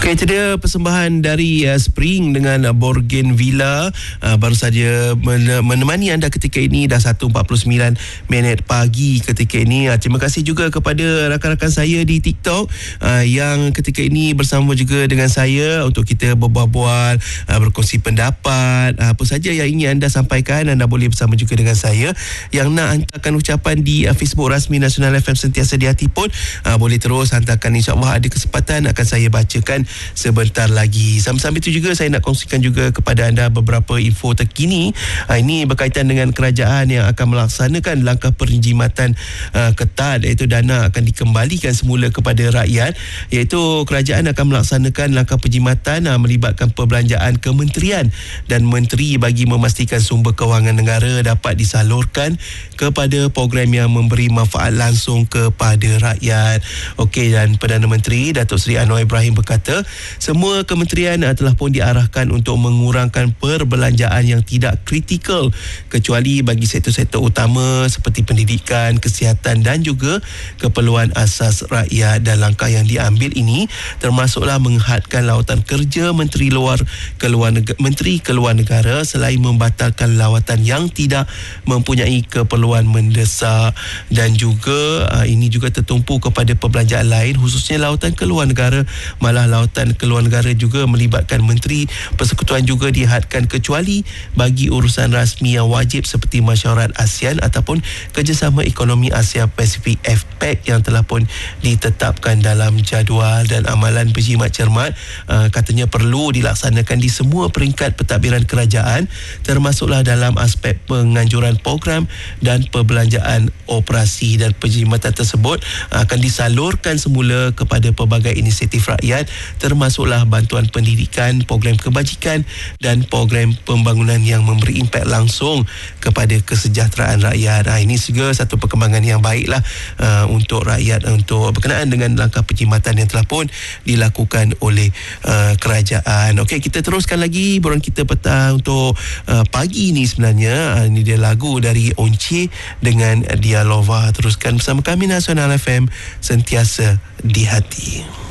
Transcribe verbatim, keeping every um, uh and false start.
Okey, itu dia persembahan dari uh, Spring dengan uh, Bougainvillea uh, baru saja men- menemani anda ketika ini. Dah satu empat puluh sembilan minit pagi ketika ini. Uh, terima kasih juga kepada rakan-rakan saya di TikTok uh, yang ketika ini bersama juga dengan saya untuk kita berbual-bual, uh, berkongsi pendapat, uh, apa saja yang ingin anda sampaikan. Anda boleh bersama juga dengan saya. Yang nak hantarkan ucapan di uh, Facebook rasmi Nasional F M Sentiasa di Hati pun uh, boleh terus hantarkan. InsyaAllah ada kesempatan akan saya bacakan sebentar lagi. Sambil-sambil itu juga saya nak kongsikan juga kepada anda beberapa info terkini. Ha, ini berkaitan dengan kerajaan yang akan melaksanakan langkah penjimatan uh, ketat, iaitu dana akan dikembalikan semula kepada rakyat. Iaitu kerajaan akan melaksanakan langkah penjimatan uh, melibatkan perbelanjaan kementerian dan menteri bagi memastikan sumber kewangan negara dapat disalurkan kepada program yang memberi manfaat langsung kepada rakyat. Okey, dan Perdana Menteri Datuk Seri Anwar Ibrahim berkata, semua kementerian telah pun diarahkan untuk mengurangkan perbelanjaan yang tidak kritikal kecuali bagi sektor-sektor utama seperti pendidikan, kesihatan dan juga keperluan asas rakyat. Dan langkah yang diambil ini termasuklah menghadkan lawatan kerja Menteri Luar Keluar Negara, Menteri Keluar Negara selain membatalkan lawatan yang tidak mempunyai keperluan mendesak. Dan juga uh, ini juga tertumpu kepada perbelanjaan lain, khususnya lawatan keluar negara. Malah lawatan keluar negara juga melibatkan Menteri Persekutuan juga dihadkan kecuali bagi urusan rasmi yang wajib seperti Mesyuarat ASEAN ataupun Kerjasama Ekonomi Asia Pasifik A F P E C yang telah pun ditetapkan dalam jadual. Dan amalan berjimat cermat uh, katanya perlu dilaksanakan di semua peringkat pentadbiran kerajaan, termasuklah dalam aspek penganjuran program dan perbelanjaan operasi. Dan penjimatan tersebut akan disalurkan semula kepada pelbagai inisiatif rakyat, termasuklah bantuan pendidikan, program kebajikan dan program pembangunan yang memberi impak langsung kepada kesejahteraan rakyat. Ha, ini juga satu perkembangan yang baiklah uh, untuk rakyat untuk berkenaan dengan langkah penjimatan yang telah pun dilakukan oleh uh, kerajaan. Okey, kita teruskan lagi buruan kita petang untuk uh, pagi ini sebenarnya. Uh, ini dia lagu dari Once dengan Dialova. Teruskan bersama kami Nasional F M Sentiasa di Hati.